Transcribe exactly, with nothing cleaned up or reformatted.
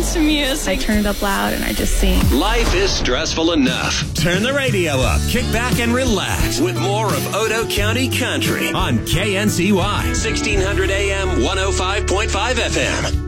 to music. I turn it up loud and I just sing. Life is stressful enough. Turn the radio up, kick back and relax with more of Odo County Country on K N C Y, sixteen hundred A M, one oh five point five F M.